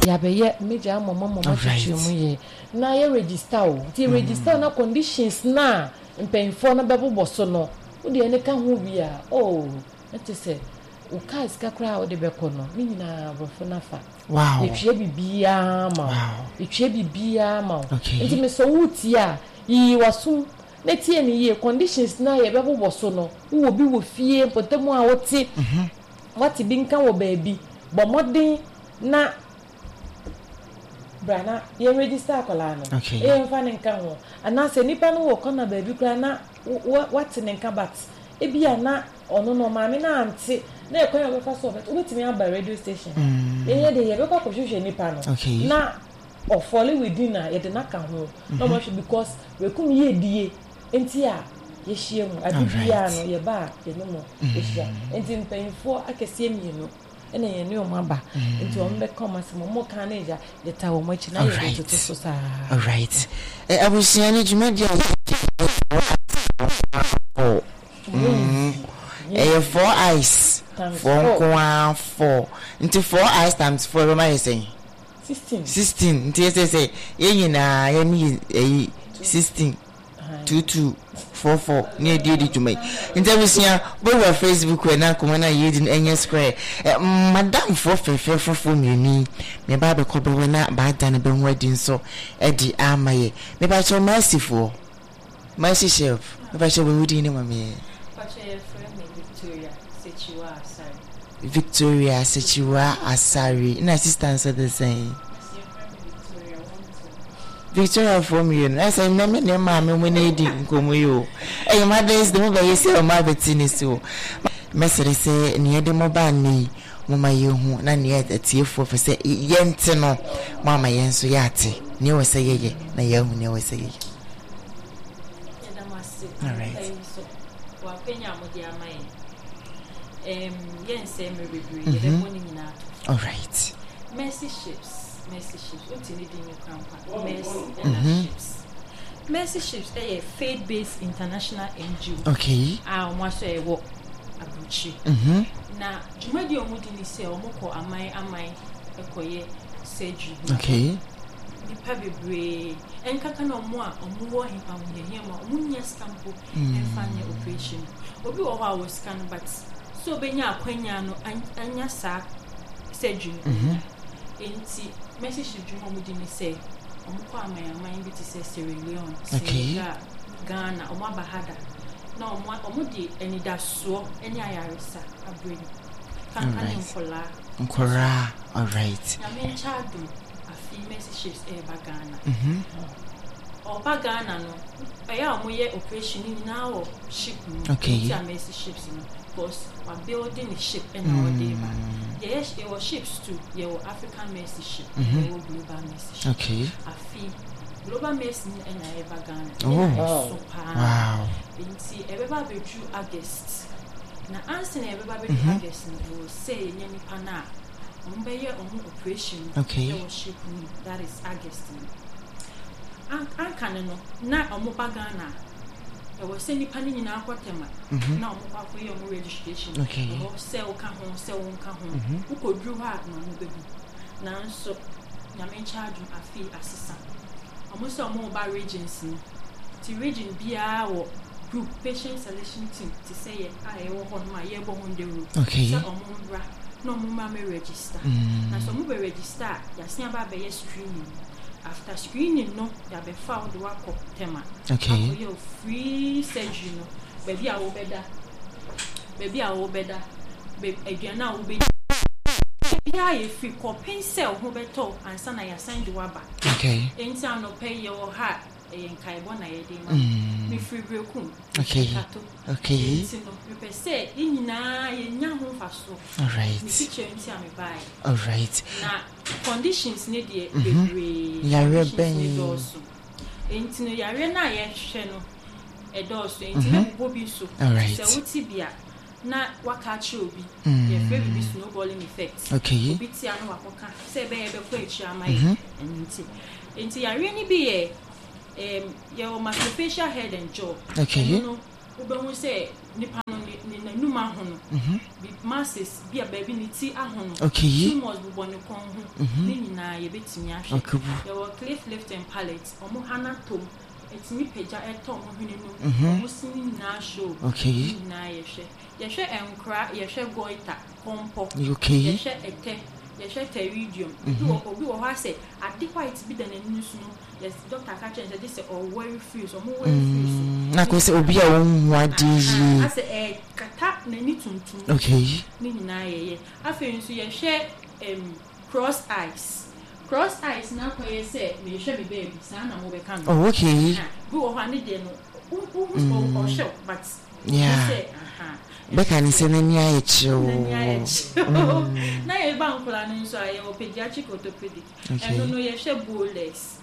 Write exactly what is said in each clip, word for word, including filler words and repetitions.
ya be ye meja mama mama chichimu ye na ye register o ti register na conditions na mpemfo na bebo so no wo de ne ka ho bia oh ete se o ka iska kra o de beko no mi nyina brofo na fa wow etwe bibia ma etwe bibia ma okay. Enti me so wuti a yi wasum na tie ni ye conditions na ye bebo so no wo bi wo fie potemu a wote mhm wati bi nka wo baabi bo modern na brana ye register akola no okay. e mfa ne nka ho ana se nipa no wo kona baabi kra na wati ne nka bat e bia na ono no maame na ante na e konya be fa so bet obetimi aba radio station e ye de ye be kwa kohwehwe nipa no okay. na o fall within na ye de na ka ho no much because we kum ye die enti a ye hie mu adibia no ye ba ye no mo ye hia enti mpanyfo akese mienu ene ye ne o maba enti o mbe come asemo mo kan na ja ye ta wo machi na ye de to so sa all right eh abusia ni jumadia oh eh four eyes four kwa four into four eyes times four am I saying sixteen sixteen nti say say ye nyina ye ni eh sixteen two two four four near Didi to me. Intervision, but we Facebook when I come on a year in any square. Madame for fair for for me, me Baba Cobble when not bad than a been wedding so Eddie Amaye. Maybe I so merciful. Mercy chef, if I shall be with you, mammy. Victoria, Situa Asari. Victoria, Situa Asari. In assistance of the same. Victoria from you. I say, Mamma, near mammy, when they didn't come with you. Hey, my days, the mobile is your mother, so. Messer say, near the mobile knee, Mamma, you who none yet a tear for say, Yentino, Mamma, Yenso Yati. Never say ye, na young, never say ye. All right. Well, Penya, dear mine. Um, yes, Emery, the morning now. All right. Mercy ships. Mercy ships. What's in your grandpa? Mercy and ships. Mercy ships. They are faith-based international N G O. Okay. Ah, I say what abuchi. Mhm. Na jumadi omudi ni se omoko amai amai ekoye surgery. Okay. Nipa bebre enkaka na omo a omo wo hipa muhehia ma omo nya stampo enfanye operation. Obi wo ha wo scan but so benya akwanya no anya sa surgery. Mhm. Enti message juma mudi ni say omko amai amai bi ti say Sierra Leone, Senegal, Ghana, omo abahada. Na omo omo di enida so eni ayaresa abreni. Kan kan nkola. Nkola. All right. Na me chadu afi messages e bagana. Mhm. O bagana no. Eya omo ye operation ni na wo ship no. Okay. Ti message ships no. Because we building a ship and all day ba. Yes, there were ships too. There were African Mercy ship, there were Global Mercy ship. Okay. Afi Global Mercy and I ever Ghana. Oh. Wow. Inti everybody be through August. Na answer everybody be through August. They will say nyani pana. Umbeye omu operation. Okay. There was ship that is August. An an kaneno na omu bagana. I was sending panini na kwatema na omukwa ko ye omu registration o sell ka ho sell nka ho uko dru ha na no bebu na nso nyame charge afi asisa omu so omu ba regions ni ti region bia wo group patient selection team ti say ye a e wo ho ma ye bo ho nderu so omu bra na omu ma me register na so omu be register ya sia ba be ye screening. After screening, no, you be found the work of tema. Okay. You free surgery, no. Baby, I will better. Baby, I will better. Baby, again, I will be. Yeah, if you compare sell who better and son, I assign the waba. Okay. In town, no pay your heart. In Kaibona, me free real cool. Okay. Okay. You say, in na, in young faso. All right. Me buy. All right. Now, conditions need ye baby. Yare ben. Also. Into no yare na ye cheno. A doors into Bobby so. All right. So Utibia. Na wakachi obi. Ye very be snowballing effect. Okay. Obi ti anu wakoka. Say be ebe kwa echi amai. Enti. Enti yare ni be um your maxillofacial head and jaw. Okay. You know, we say nipa no ni numa ma hono bi masses bi a baby ni ti ahono okay tumors bu bonu kon ho ni nyina ye betimi ahwe there were cliff lift and palate omo hana tom etimi peja eto mo hwene no omo sini na show okay na ye hwe ye hwe enkra ye hwe goita kompo okay ye hwe ete ye hwe teridium do obi wo ha say ade white bi da na nusu no yes doctor ka change say this all very free so mo very free na ko say obi a won wade yi I say eh kata na ni tuntum okay ni nyina ye ye afi nso ye hwe em cross eyes cross eyes na ko ye say me hwe me baby sa na mo be kan oh okay bi wo ha ni de no o o show but yeah aha Beka ni se nani aye chiwo na ye ba nkola ni nso aye o pediatric orthopedic eno no ye hwe bowlegs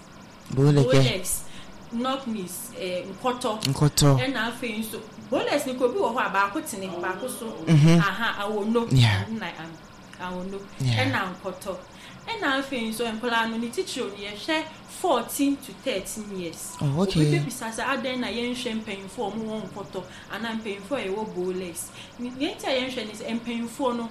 bowlegs knock knees eh nkoto nkoto e na afi nso bowlegs ni ko bi wo ho aba akotene ba ko so aha awono na awono e na nkoto e na afi nso nkola no ni teacher ni ye hwe fourteen to thirteen years. Oh, okay. We be sasa aden na yen hwe mpanyinfo mo won koto ana mpanyinfo e wo bowlegs. Ni ntia yen hwe ni mpanyinfo no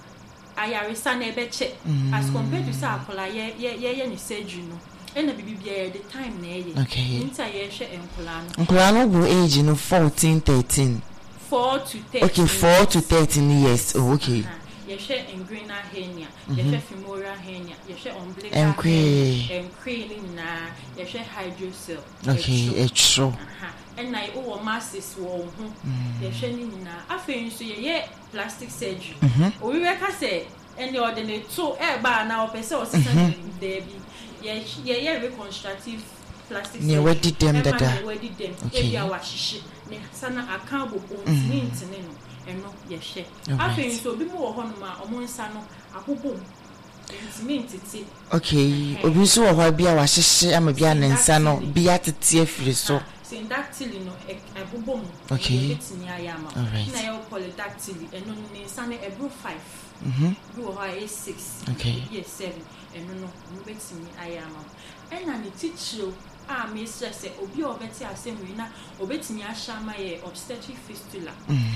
ayaresa na ebe che as compared to sa akola ye ye ye ni surgery no. E na bibi bia the time na ye. Okay. Ntia ye hwe enkola no. Enkola no go age no fourteen thirteen. four to thirteen. Okay, four to thirteen years. Oh, okay. Uh-huh. Yeshe inguinal hernia, yeshe femoral hernia, yeshe umbilical hernia, encre ni na, yeshe hydrocele. Okay, it's true. Aha. And na o masses wo ho. Yeshe ni na. Afi nso ye ye plastic surgery. O we ka say any ordinary to e ba na o pese o sesa there bi. Ye ye ye reconstructive plastic surgery. Ne wedi dem dada. Ne wedi dem. E bia wa hihye. Ne sana aka bobo ntini ntini no. Eno ye hye afi nso obi mu wo ho no ma omo nsa no akobom ntimi ntiti okay obi nso wo ho bia wa hyehye ama bia ne nsa no bia tete afiri so syndactyly no akobom okay etini ayama na ye polydactyly eno ne nsa no ebro five mhm bi wo ho a six okay yes seven eno no mo betini ayama ena ne tichiro a me stress obi obeti asemi na obetimi ahama ye obstetric fistula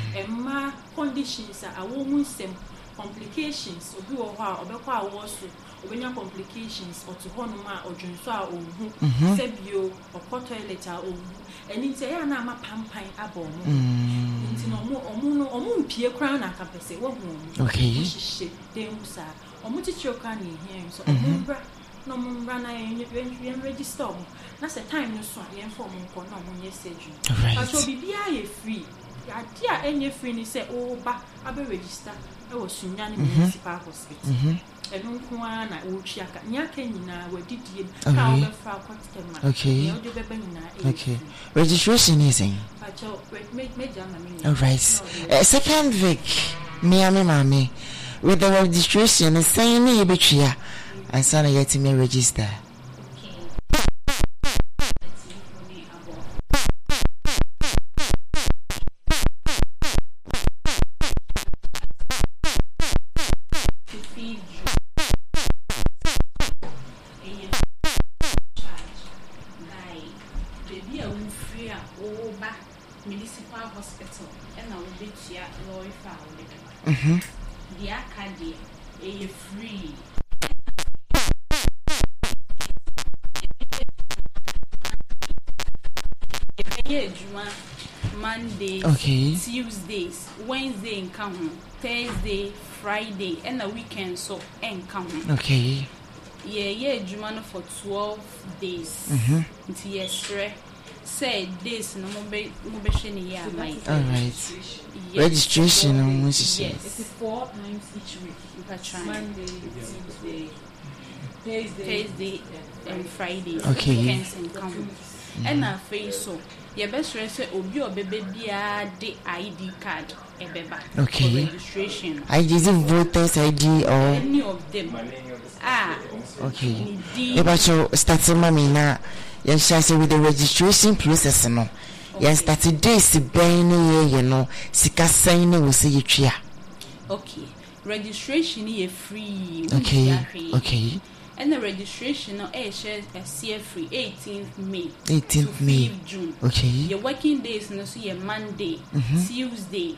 emma conditions a awo mu nsem complications obi wo ho a obekwa awo so obenya complications oto ho no ma odwunso a ohu sebio okọ toilet a ohu eni nti ya na ama pampan abọ mu nti no omu omu no omu mpie kran na kapese wo hu okay hihye dem sa omu tichiro kan ni here so omu bra no mo run na yen register mo na se time no so yen form nko na mo nye surgery but so bibia ye free ya dia enye free ni say o ba abe register e wo sunya ni municipal hospital e no nko na o twa ka nya ka nyina wadidie ka o be fra kwatema okay o de be nyina okay registration is in but so me me jama me all right uh, second week me ame mame with the registration saying you betria and son yet to me register. Municipal hospital and I will be here lawyer found. Mm-hmm. The academy is free. Monday, okay. Tuesdays, Wednesday in come, Thursday, Friday, and the weekend so and come. Okay. Yeah, yeah, Jumano for twelve days. Mm-hmm. It's yes, right. Say this no more be more be shiny yeah, my. All right. Registration on yes. It's four times each week. You can try Monday, Tuesday, Thursday, Thursday, and Friday. Okay. Weekends and come. And I feel so. Your best friend said, "Obi or baby the I D card, a baby." Okay. Registration. I D is it voters I D or any of them? Ah. Okay. Eba so starting mami na yes say with the registration process no. Yes start days ben ye you know sika sign we say you twa. Okay. Registration is free. Okay. Okay. And the registration now is a free eighteenth May. eighteenth May. June. Okay. Your working days no see a Monday, mm-hmm. Tuesday, Wednesday.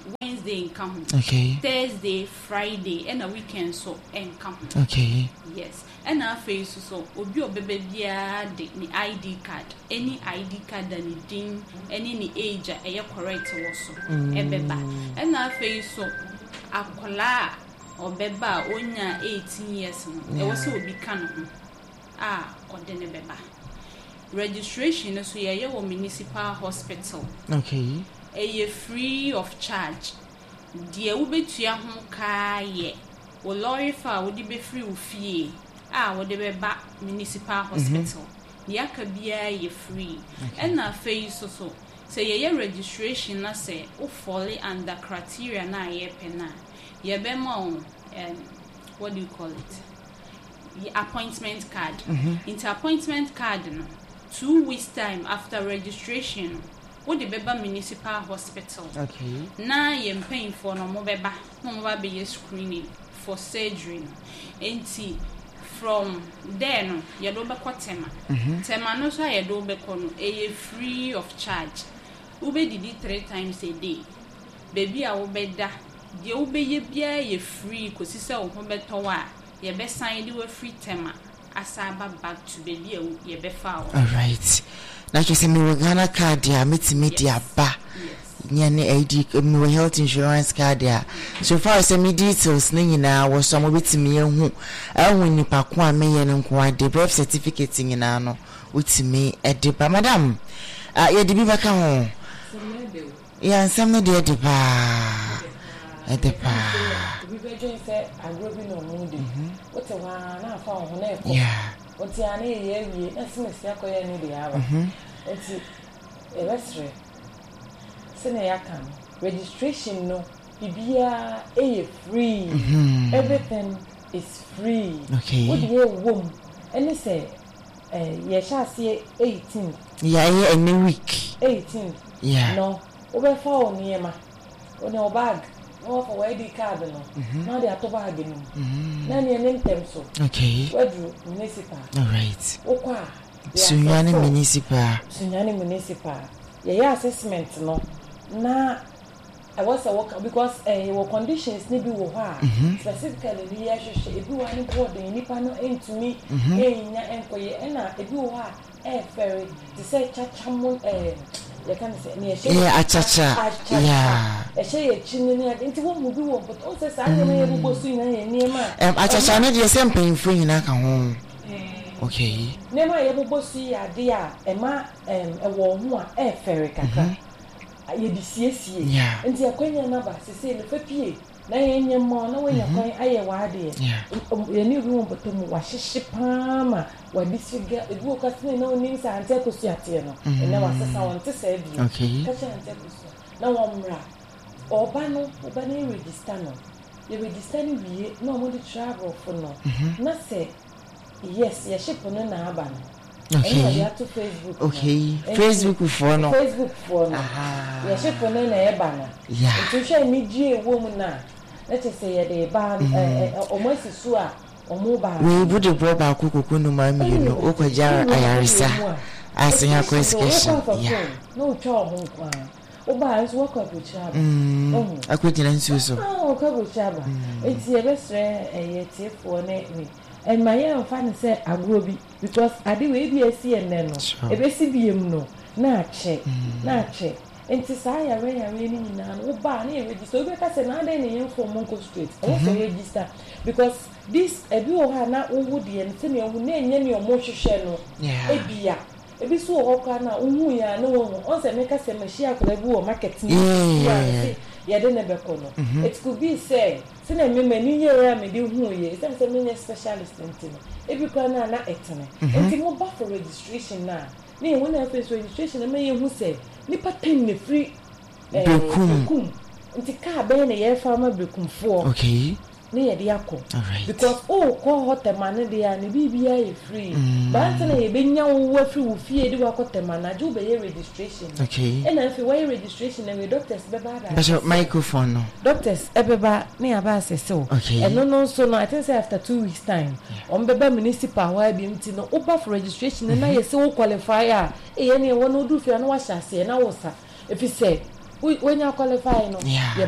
Wednesday in come. Okay. Thursday, Friday, and a weekend so and come. Okay. Yes. And our face so obi obebe bia de ni I D card. Any I D card that ni ding, any ni age e correct also. Ebeba. And our face so akola obeba onya eighteen years no. E was obi kan ho. Ah, odene beba. Registration so ye wo municipal hospital. Okay. A free of charge. Dear ubetua ho ka ye. Wo lorry fa wo di be free wo fie. Ah, wo de be ba municipal hospital. Ni aka bia ye free. And na fe so so. Say ye registration na say o fall under criteria na ye pena. Ye be ma um what do you call it? The appointment card. Mm-hmm. Into appointment card no. Two weeks time after registration. What the Beba Municipal Hospital. Okay. Na yem paying for no more beba, no more be screening for surgery. Enti from there no, ya do be kwa tema. Tema no so ya do be kono, e free of charge. Ube didi three times a day. Baby a ube da, ye ube ye bia ye free, kosi se o ho beto wa, ye be sign di we free tema. Asaba back to baby ye be foul. All right. Na just me we Ghana card ya meti media ba nyane I D me health insurance card ya so far as me details ni nyina wo so mo betimi ehu ehun nipa ko a me ye nko ade birth certificate nyina no utimi ede ba madam ah ye de bi baka ho ya nsam no de ede ba ede ba bi be join say agrobi no mu de what e wa na fa ho na e ko yeah oti ani ye wie na smesi akoye ni de aba enti e restre sene yakam registration no bibia e free mm-hmm. everything is free okay what ye wom any say eh ye sha see eighteen yeah yeah any week eighteen yeah no obe fa oni ema oni o bag no for I D card no na dey ato bag no na ni enem tem so okay wedru municipal all right okwa Sunyani municipal Sunyani municipal ye yeah assessment no na I was a worker because eh uh, conditions ni bi wo ha specifically ni ya hwehwe ebi wa ni board ni pa no entumi enya enkoye na ebi wo ha eh ferry to say chachamo eh you can say ni ehye yeah achacha yeah ehye ye chini ni enti wo mu bi wo but o say sa na ye bubo su na ye ni ma em achacha na de sem pen fo nyina ka ho okay ne ma ye bubo su ya de a e ma em e wo ho a eh ferry kaka ye di siesie nti akwanya na ba sese ne fapie na ye nyemmo na we yakwan aye waade ye ni ru mboto mu wa hyehye paama wa disiga ebi o kasene na oni nsa ante kosu ate no na wa sesa won te sa bi okay ka cha ante kosu na wo mra oba no oba na register no ye register ni wie na mo di travel for no na say yes ye ship no na aba no okay and you to Facebook okay no. Facebook for no Facebook for no aha ye ship no na e ba no yeah to hwe mi gie wo mu na let us say ye de ba eh omosi su a omo ba we would have brought back kokoko no ma mi no okwaja ayarisa asenya question yeah no cho ho kwa o ba nso wakọ abuchaba mm akwejina nsu so ah o ka abuchaba enti e be sre eh tiefo ne ni and my young fan say agrobi because ade we bi esi enne no e be si biem no na che na che enti sa ya we ya we ni nyina no ba na e register obi ka say na ade ne yen for monko straight I want to register because this e bi o ha na owu de en se ne owu na enye ne omo hwehwe no e bia e bi so o ka na owu ya na wo on se me ka se machi akola bi wo marketing yeah ya de ne be kono it could be say se na me mani ye me de hu ye se se me specialist ntino e bi kwa na na etene enti mo ba for registration na me when I face registration na me ye hu say ni pattern ne free eh bekum enti ka be na ye fa ma bekum fo okay ne ye de akọ right. because oh call hotel man de ya ne bibia ye free but na ye benya wo afri wo fie de wa hotel man na ju be ye registration okay and if we registration and we doctors be ba da but microphone no doctors ebeba ne aba asese okay and no no so no I think say after two weeks time on beba municipal wa bi mti no oba for registration na ye say wo qualify a e ye ne wo no du fie na wa hyase na wo sa if you say when you qualify no ye ba be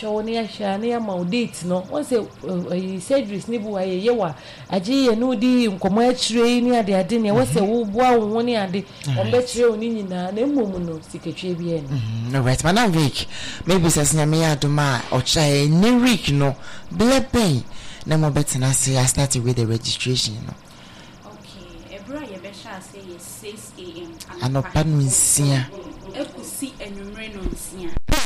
show near Shania Mount date no once a surgeries nibu a yewa aji ye no di nkomo chire ni ade ade ne wose wo boa wo ne ade on be chire oni nyina na mmom no siketwe bi en no right Madam Vic maybe says nyame ya doma o chai ni week no blepen na mo betena say I started with the registration no okay ebra ye be sha say six a m anopa no nsia ekusi enumre no nsia.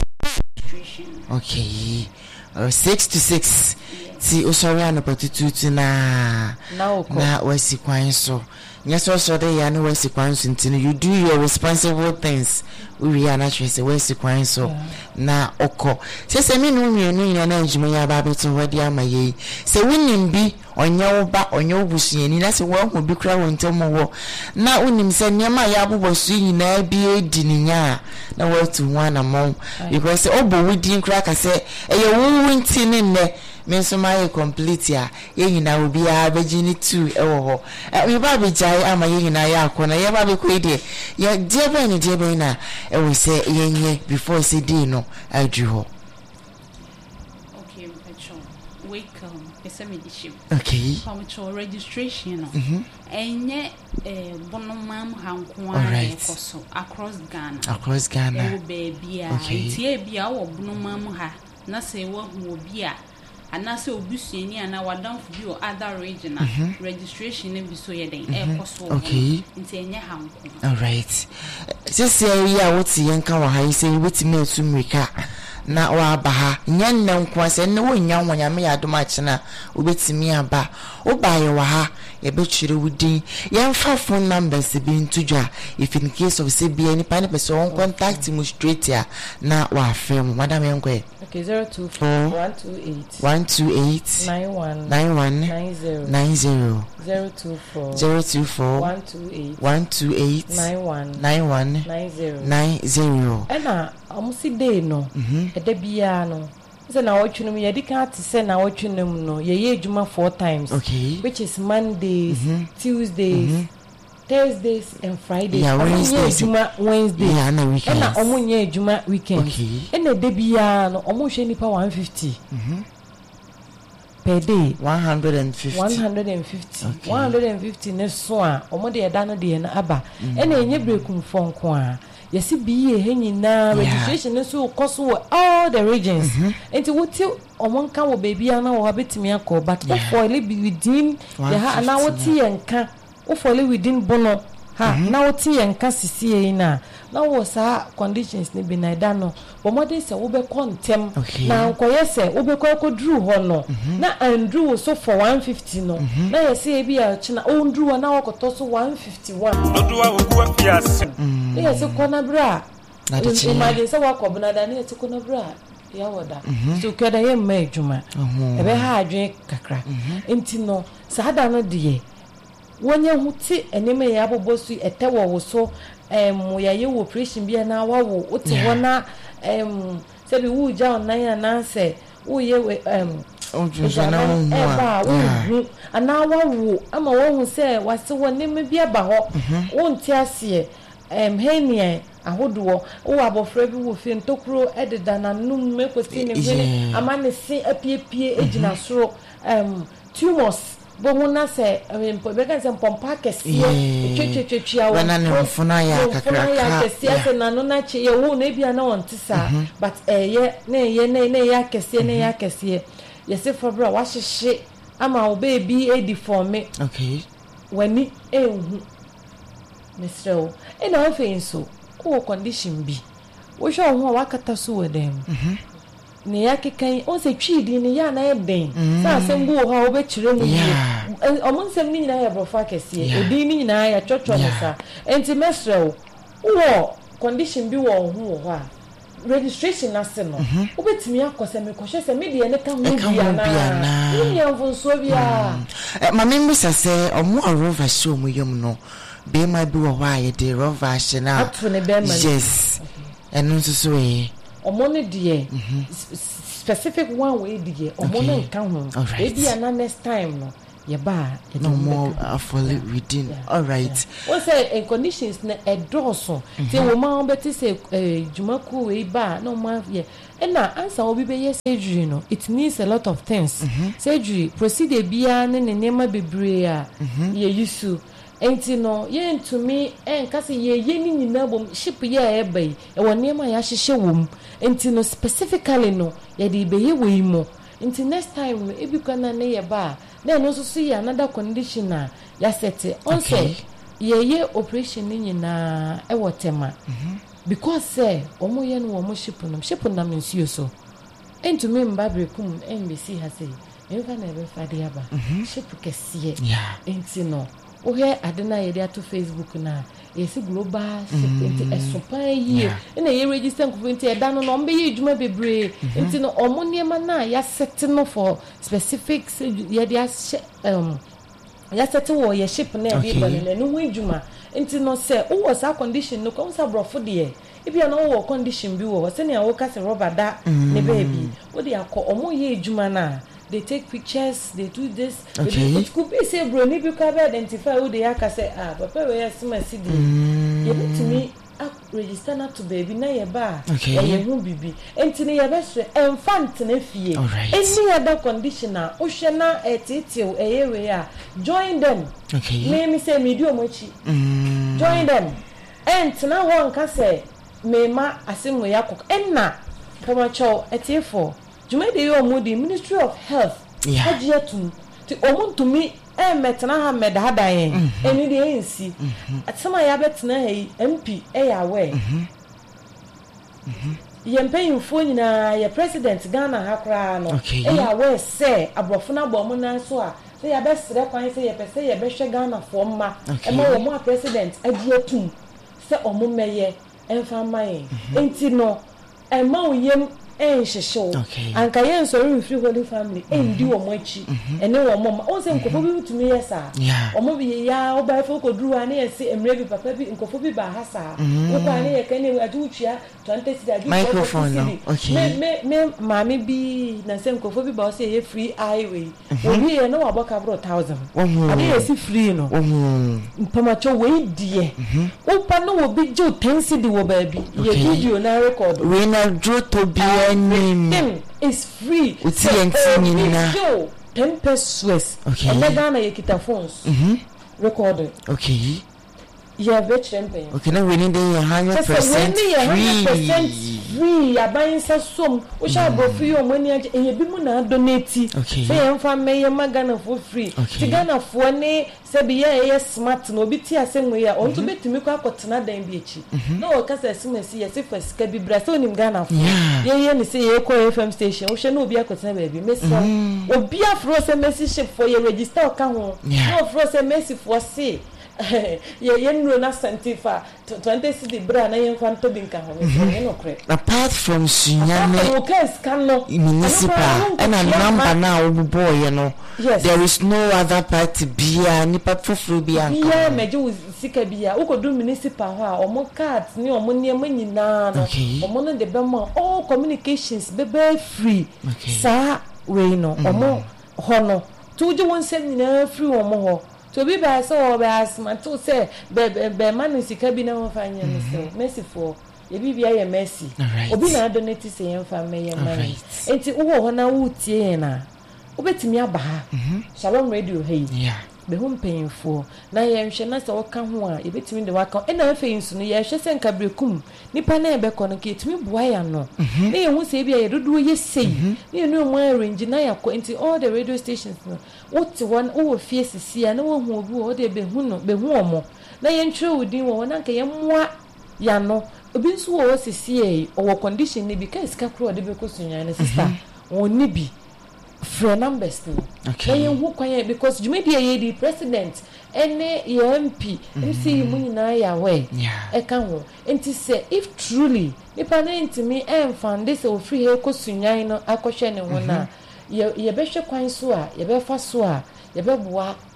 Okay, uh, six to six. See, oh sorry, I'm about to do na na na wesi kwan so. Yes, also they are no wesi kwan so. You do your responsible things. We are not say wesi kwan so. Na oko. Say say me no me no ina na njuma ya ba beto wadi ama ye. Say winning bi onye oba onye obusuani na say wo hu bi kra wo ntomo wo. Na unim say nyama ya abobosu nyina bi edi ninya na watu wana mo. Because say obo wudi kra ka say eye wo winti ne ne me so my complete ya ye nyina obi a begini two ewo ho. E ba be jai ama ye nyina ya akona ye ba be ko ide. Ye die be ni die be na e we say yenye before say day no adu ho. Okay, Petro. Welcome. Esa me di ship. Okay. For registration no. Mhm. Enye eh bonomam hanko Alright. koso across Ghana. Across Ghana. E wo baby a. Okay. Tie bia wo bonomam ha. Na say wo hu obi a. Ana say obusuani ana wadanfo bi o other region a registration ne bi so ye den e koso. Okay. Nti enye hanko. All right. Just say ya what yenka wa ha say wetime asumrika na wa ba ha nyan na nko say ne wo nyan wonya me ya doma chena obetimi aba wo ba ye wa ha ye be chire wudin yemfa phone numbers bi ntudwa if in case of say be any pan person on contact mu straight here na wa firm madam yenkwe. Okay, zero two four one two eight one two eight nine one nine one nine zero nine zero zero two four zero two four one two eight one two eight nine one nine one nine zero nine zero. ena amusi day no ede bia no say na wotwunum ye dika ate say na wotwunum no ye ye adwuma four times, Okay. which is Mondays, Tuesdays, Thursdays and Fridays. Yeah, Wednesdays. Adwuma Wednesday. Yeah, na weekends. Ena omo nye adwuma weekends. Okay. Ena de bia no omo hwe nipa one fifty per day. one hundred fifty. one hundred fifty. Okay. one hundred fifty ne so a omo de eda no de na aba. Ena enye brekum fon ko a. Yesi biye he nyina registration ne so cost all the regions. Enti wuti omo nka wo baby ana wo betimi akọ but for be within the ha na wuti enka wo for within bono ha na wuti enka sisi na na wo sa conditions ne bi na da no bo modern se wo be kontem na nkoye se wo be ko drew ho no na andrew so for one fifty no na yesi e bi a china o ndrew na wo koto so one fifty-one Oduwa ogu afiase. yesi kona bra Na de chi. imagine se wa ko bna da na yesi kona bra ya woda so kada ye ma adwuma ebe ha adwen kakra enti no sada no de wonye huti eneme ya abobosu etewo wo so em ya ye operation bia na wawo uti wona em se bi wu ja onan ya na se wo ye em Ojo na wo eba wo ana wawo ama wo hu se wase wone me bia ba ho wo nti ase em henie ahodo wo abofra bi wo fi ntokuro ededa na num mekosi ne hene ama ne se apiepie ejina soro em tumors bo huna se empo be kan se pompa kese twetwetwetwa wo na ne mfuna ya kakra ya kese se na no na che ye wo na bia na won tisa but eye na eye na na ya kese na ya kese ye se for bra wa hyehye ama wo baby edi for me Okay. wani ehu Mister e na ofe so ko condition bi wo hwe ho wakata so wedem ne yakekan on se twidi ne ya na eden sa asem bu ho obe kire mu bi omon sem ni nyina ya brofa kese odi ni nyina ya twotwo no sa enti Mister wo condition bi wo ho ho a registration na se no obetimi akose me kohwe se me de ne ka ho bia na ni yanfo so bia ma me mbisa se omo arova show mu yom no be ma bi wo wa ye de rova shena atu ne be ma yes enu so so e omo ne de specific one way de omo ne nka ho e bia na next time no ye ba no more uh, fully yeah. within yeah. all right what say conditions na edoso say wo ma beti say jumaku we ba no ma ye na answer obi be yes surgery no it means a lot of things mm-hmm. surgery procedure bia ne ne nema bebre a ye yusu enti no ye ntumi enka se ye ye ni nyina bom ship ye e bai e wo nema ya hyehye wom enti no specifically no ye de be ye we mo enti next time e bi kana ne ye ba na no so so ye another condition na ya set also ye ye operation ni nyina e wo tema mhm because say omo ye no omo ship no ship na mensuo so entumi mba brekum embassy ha say enfa na be fa de aba ship kesiye yeah enti no o he adena ye de to Facebook na ye si global ship enti esopan yi na ye register nko enti e da no no mbe ye djuma bebre enti no omo niema na ya set no for specific ye de um ya set wo ye ship na e be bale no hu djuma enti no say o was a condition no come sa brofo de e bia no wo condition bi wo se ne wo ka se rubber da ne baby wo de akọ omo ye djuma na they take pictures they do this okay. It could be say bro ni bi ka be identify who they aka say ah papa we yes ma C D you need to me up register na to baby na ye ba e ye hu bibi enti ne ye be so infant na fie any other condition na o hwe na etete e ye we a join them okay me me say me di omochi join them ent na ho nka say me ma asemu yakok enna poma chow etifo Jumede yo mudi Ministry of Health hajiatum ti omuntumi e metna ha medada yen eni de ensi atama ya betna hai M P e ya we yempen fo nyina ya president Ghana ha kra no e ya we se abrofo na bo mu nan so a se ya be sere kwan se ya pese ya be hwe Ghana fo mma e ma wo mu president ajiatum se omu meye emfa mai enti no e ma oyem eh shesho anka yen so re free holy family eh ndi wo machi ene wo mama o se nkofo bi tumi yesa o mo bi ya o ba fo ko duru ani ese emre bi papa bi nkofo bi ba hasa wo kwa ani ye kane adu twia twenty cedi adu microphone okay me me me mami bi na se nkofo bi ba o se ye free highway obi ye no waboka bro one thousand ade ye si free no mpamacho we die o pa no wo bi jo ten cedi wo ba bi ye video na record we na draw to be everything is free. It's so, ten pesos. Okay. And then you get phones. Mhm. Recorded. Okay. Yeah, very champagne. Okay, now we need the one hundred percent free. Free. Ya buying some. We shall go free your money and you be muna donate. Okay. Say I'm from me Magana for free. Okay. Ghana for ne say be ya smart no be tia same way. On to bet me kwa kotena da mbichi. No ka say sima si ya say first ka bi bra so nim Ghana for. Ye ye ni say ye ko F M station. We shall no be akotena baby. Me say obi afro say message for your register ka ho. No afro say message for say ye yenno na santifa twenty cedi bra na yen fan to binka ho me no kre apart from sunyane okay scan no municipal and a number now boy you know there is no other party bia ni papufuru bia nka bia meje sika bia ukodu municipal ho a omo cards ni omo ne manyina no omo no de bema all communications bebe free sa we no omo ho no tuju won sem nyina free omo ho to be by so by asma to say be be man sika bi na ho fanya no say mercy for e bi bia ye mercy obi na donate say en fa me ye man enti wo ho na wo tie na obetimi aba ha Shalom Radio hey yeah be hom painful na ye nhwe na se wo ka ho a e betimi de waka e na afa insu no ye hwe se nka brekum nipa na e be ko no ke etimi boa ya no na ye hu se bia ye dodo ye sei na ye no mo arrange na ya ko enti all the radio stations no what one wo fie sisi na wo hu obi wo de be hu no be hu omo na ye ntwe wudin wo na nka ye moa ya no obi nso wo sisi e o condition ni bi ka iska kro de be ko sunya na sister woni bi for numbers no okay na hu kwanya because Jumede ye di president ene ye M P M C mu nyina ya we e ka ho enti say if truly nipa na ntimi em fan this o free he ko sunyan no akohwe ne ho na ye ye be hwe kwan so a ye be fa so a ye be boa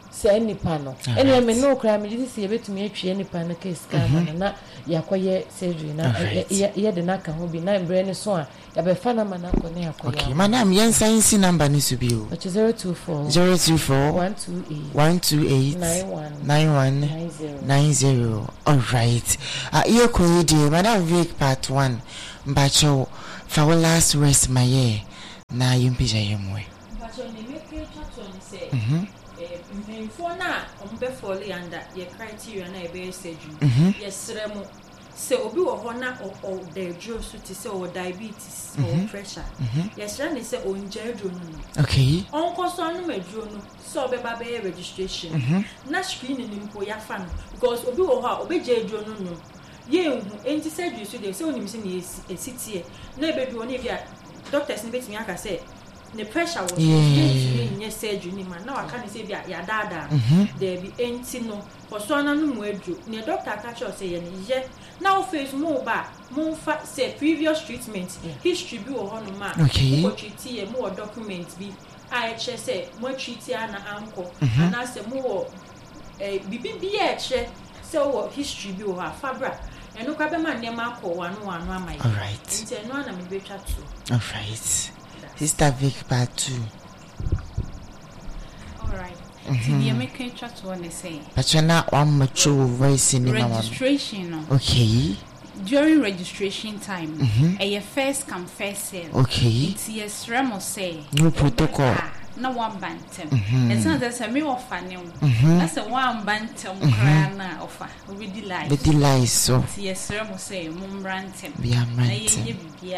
say nipa no ene me no kra me di se yebetumi atwe nipa no case ka ma na yakoye surgery na ye de na ka ho bi na mbre ne so a ya be fa na ma na ko ne yakoye okay madam yen science number ni so bi o zero two four zero two four one two eight one two eight nine one nine zero. All right, uh you ko di madam Vic part one mbacho for last rest my year na yimpija yemwe mbacho ni make chato ni say mhm mpemfo na ombe fall under your criteria na ebe surgery yesre mu se obi wo ho na o the draw so ti say o diabetes or pressure yesre ni say o njedo no okay onko so anu medro no so obeba be registration na screen ni mpo ya fa no because obi wo ho a obe jedo no no ye hu enti surgery so dey say onim se ni esitie na ebedu oni bia doctors ni betimi aka say the pressure was in your surgery ni man now I can't say ya dada there be enti no for so na no mu adwo ne doctor catch us say ye ye now face mo ba mo fa say previous treatment history bi wo ho no ma ko treat ye mo document bi I H S say mo treat ya na anko and say mo eh bibi bi e che say wo history bi wo ha fabra eno kwa be ma ne ma ko wanu wanu amai all right nti eno na me betwa to all right Sister Vic part two. All right. So the American chat one is saying. But you're not one mature voice in registration. Okay. During registration time, mm-hmm. a first come first serve. Okay. It's yes, Remo say. No protocol. No one bantam. It's not that a me offer new. That's a one bantam crana offer. We delight. The delight so. Yes, Remo say, Mum Brantam. Be a man.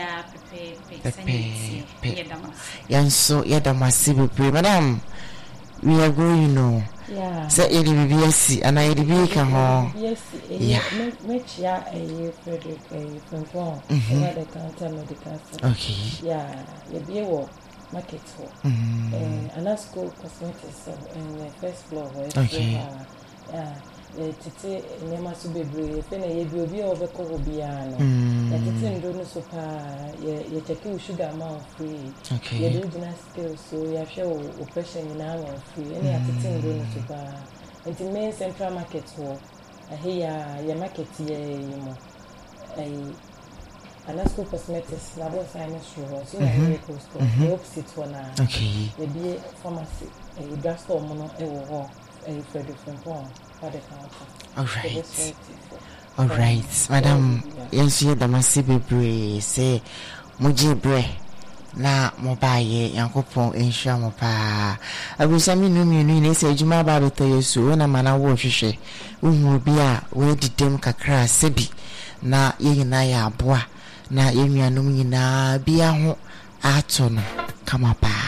Yan so yada masibe pre madam we are going you know yeah say e dey B S C and I dey be ka ho yes yeah me chia eh Frederick eh from from the counter medical center okay yeah ye be wo market for eh Anasco cosmetics in the first floor okay yeah tete nema so bebre fe na ye bi obi o be ko obi ano ya tete ndo no so pa ye ye check you sugar amount free okay ye do na scale so ya hwe o pressure ni na amount free ene ya tete ndo no so pa enti main central market ho ahe ya ya market ye mo ai Anasco cosmetics na bo sign sure so na ye ko store the opposite one na okay ye bi pharmacy e drugstore mo no e wo ho e Frederick Frimpong. All right. All right. Madam, yes, you the massive bre say muji bre na mobaye yankopon ensha mo pa. Abusami no mi no ni say juma ba beto yesu na mana wo hwehwe. Uhu bia we didem kakra sebi na ye na ya aboa na ye nuanom nyina bia ho ato no kama pa.